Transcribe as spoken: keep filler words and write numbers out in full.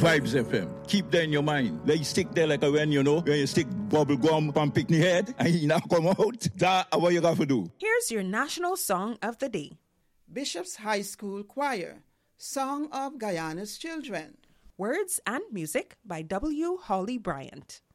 Vibes F M. Keep that in your mind. Let you stick there like a when, you know, when you stick bubble gum on picnic head and you now come out. That's what you got to do. Here's your national song of the day. Bishop's High School Choir, Song of Guyana's Children. Words and music by W. Hawley Bryant.